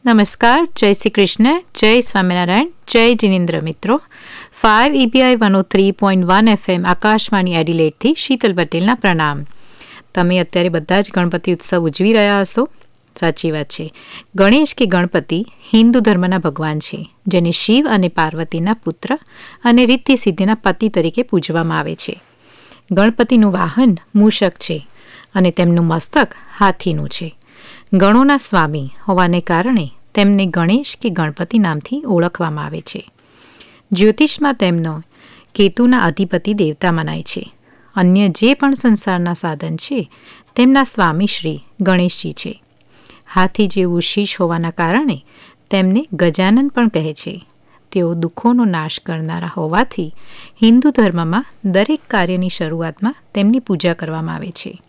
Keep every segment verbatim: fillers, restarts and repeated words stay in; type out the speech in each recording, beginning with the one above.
નમસ્કાર, જય શ્રી કૃષ્ણ, જય સ્વામિનારાયણ, જય જિનેન્દ્ર મિત્રો. Five ઈબીઆઈ one O three point one FM Akashvani એડિલેડથી Sheetal પટેલના પ્રણામ. તમે અત્યારે બધા જ ગણપતિ ઉત્સવ ઉજવી રહ્યા હશો. સાચી વાત છે. ગણેશ કે ગણપતિ હિન્દુ ધર્મના ભગવાન છે, જેને શિવ અને પાર્વતીના પુત્ર અને રિદ્ધિ સિદ્ધિના પતિ તરીકે પૂજવામાં આવે છે. ગણપતિનું વાહન મૂષક છે અને તેમનું મસ્તક હાથીનું છે. ગણોના સ્વામી હોવાને કારણે તેમને ગણેશ કે ગણપતિ નામથી ઓળખવામાં આવે છે. જ્યોતિષમાં તેમનો કેતુના અધિપતિ દેવતા મનાય છે. અન્ય જે પણ સંસારના સાધન છે તેમના સ્વામી શ્રી ગણેશજી છે. હાથી જેવું શીશ હોવાના કારણે તેમને ગજાનન પણ કહે છે. તેઓ દુઃખોનો નાશ કરનારા હોવાથી હિન્દુ ધર્મમાં દરેક કાર્યની શરૂઆતમાં તેમની પૂજા કરવામાં આવે છે.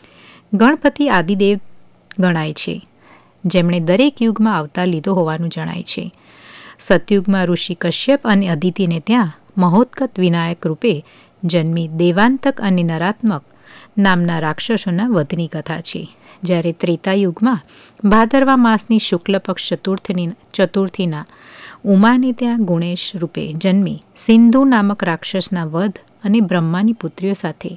ગણપતિ આદિદેવ ગણાય છે, જેમણે દરેક યુગમાં અવતાર લીધો હોવાનું જણાય છે. સતયુગમાં ઋષિ કશ્યપ અને અદિતિને ત્યાં મહોત્કટ વિનાયક રૂપે જન્મી દેવાંતક અને નરાત્મક નામના રાક્ષસોના વધની કથા છે. જ્યારે ત્રેતાયુગમાં ભાદરવા માસની શુક્લ પક્ષ ચતુર્થની ચતુર્થીના ઉમાને ત્યાં ગુણેશ રૂપે જન્મી સિંધુ નામક રાક્ષસના વધ અને બ્રહ્માની પુત્રીઓ સાથે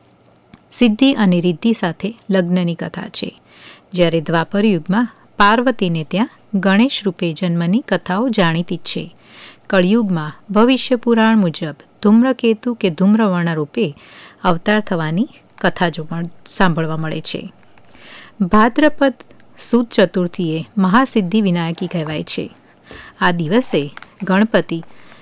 સિદ્ધિ અને રિદ્ધિ સાથે લગ્નની કથા છે. જ્યારે દ્વાપર યુગમાં પાર્વતીને ત્યાં ગણેશ રૂપે જન્મની કથાઓ જાણીતી છે. કળિયુગમાં ભવિષ્ય પુરાણ મુજબ ધૂમ્રકેતુ કે ધૂમ્રવર્ણ રૂપે અવતાર થવાની કથા જો પણ સાંભળવા મળે છે. ભાદ્રપદ સુદ ચતુર્થીએ મહાસિદ્ધિ વિનાયકી કહેવાય છે. આ દિવસે ગણપતિ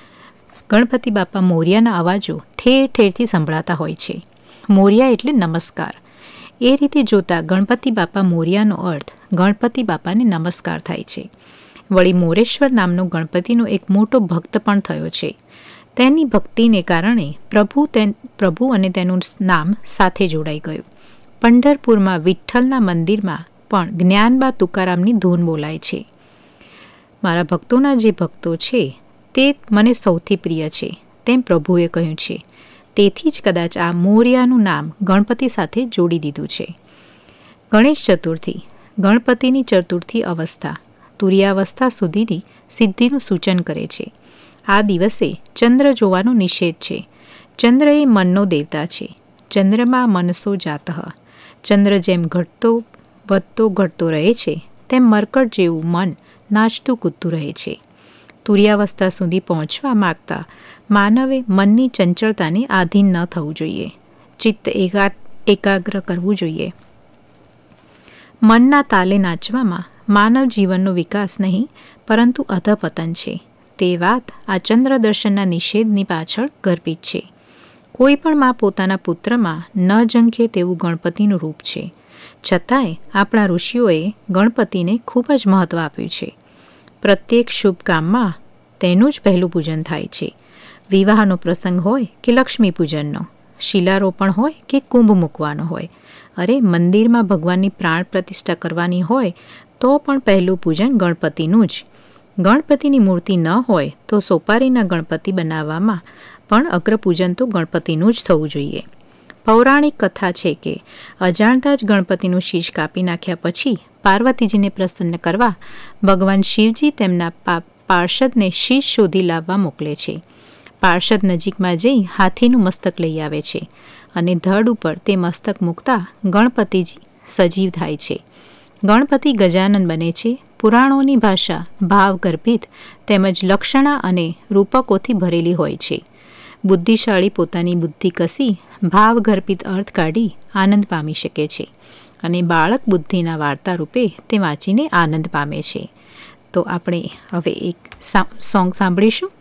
ગણપતિ બાપા મોરિયાના અવાજો ઠેર ઠેરથી સંભળાતા હોય છે. મોરિયા એટલે નમસ્કાર. એ રીતે જોતા ગણપતિ બાપા મોરિયાનો અર્થ ગણપતિ બાપાને નમસ્કાર થાય છે. વળી મોરેશ્વર નામનો ગણપતિનો એક મોટો ભક્ત પણ થયો છે. તેની ભક્તિને કારણે પ્રભુ તેન પ્રભુ અને તેનું નામ સાથે જોડાઈ ગયું. પંઢરપુરમાં વિઠ્ઠલના મંદિરમાં પણ જ્ઞાનબા તુકારામની ધૂન બોલાય છે. મારા ભક્તોના જે ભક્તો છે તે મને સૌથી પ્રિય છે, તેમ પ્રભુએ કહ્યું છે. તેથી જ કદાચ આ મોરિયાનું નામ ગણપતિ સાથે જોડી દીધું છે. ગણેશ ચતુર્થી ગણપતિની ચતુર્થી અવસ્થા તુર્યાવસ્થા સુધીની સિદ્ધિનું સૂચન કરે છે. આ દિવસે ચંદ્ર જોવાનો નિષેધ છે. ચંદ્ર એ મનનો દેવતા છે. ચંદ્રમાં મનસો જાતઃ. ચંદ્ર જેમ ઘટતો વધતો ઘટતો રહે છે, તેમ મરકટ જેવું મન નાચતું કૂદતું રહે છે. તુર્યાવસ્થા સુધી પહોંચવા માગતા માનવે મનની ચંચળતાને આધીન ન થવું જોઈએ. ચિત્ત એકા એકાગ્ર કરવું જોઈએ. મનના તાલે નાચવામાં માનવ જીવનનો વિકાસ નહીં, પરંતુ અધપતન છે. તે વાત આ ચંદ્ર દર્શનના નિષેધની પાછળ ગર્ભિત છે. કોઈ પણ મા પોતાના પુત્રમાં ન ઝંખે તેવું ગણપતિનું રૂપ છે. છતાંય આપણા ઋષિઓએ ગણપતિને ખૂબ જ મહત્ત્વ આપ્યું છે. પ્રત્યેક શુભ કામમાં તેનું જ પહેલું પૂજન થાય છે. વિવાહનો પ્રસંગ હોય કે લક્ષ્મી પૂજનનો, શિલારોપણ હોય કે કુંભ મૂકવાનો હોય, અરે મંદિરમાં ભગવાનની પ્રાણ પ્રતિષ્ઠા કરવાની હોય તો પણ પહેલું પૂજન ગણપતિનું જ. ગણપતિની મૂર્તિ ન હોય તો સોપારીના ગણપતિ બનાવવામાં પણ અગ્રપૂજન તો ગણપતિનું જ થવું જોઈએ. પૌરાણિક કથા છે કે અજાણતા જ ગણપતિનું શીશ કાપી નાખ્યા પછી પાર્વતીજીને પ્રસન્ન કરવા ભગવાન શિવજી તેમના પાર્ષદને શીશ શોધી લાવવા મોકલે છે. પાર્ષદ નજીકમાં જઈ હાથીનું મસ્તક લઈ આવે છે અને ધડ ઉપર તે મસ્તક મૂકતા ગણપતિજી સજીવ થાય છે. ગણપતિ ગજાનન બને છે. પુરાણોની ભાષા ભાવગર્ભિત તેમજ લક્ષણા અને રૂપકોથી ભરેલી હોય છે. બુદ્ધિશાળી પોતાની બુદ્ધિ કસી ભાવગર્ભિત અર્થ કાઢી આનંદ પામી શકે છે અને બાળક બુદ્ધિના વાર્તા રૂપે તે વાંચીને આનંદ પામે છે. તો આપણે હવે એક સોંગ સાંભળીશું.